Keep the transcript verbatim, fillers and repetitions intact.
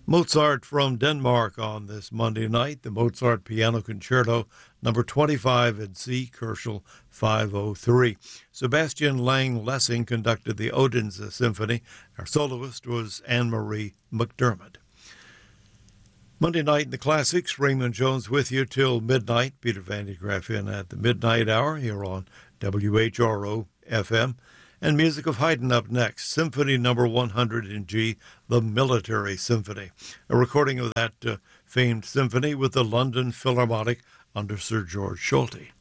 Mozart from Denmark on this Monday night, the Mozart Piano Concerto, number twenty-five in C, Koelschel five oh three. Sebastian Lang Lessing conducted the Odense Symphony. Our soloist was Anne-Marie McDermott. Monday night in the classics, Raymond Jones with you till midnight. Peter Van de Graaff in at the midnight hour here on W H R O F M. And music of Haydn up next, Symphony number one hundred in G, the Military Symphony. A recording of that uh, famed symphony with the London Philharmonic under Sir George Solti.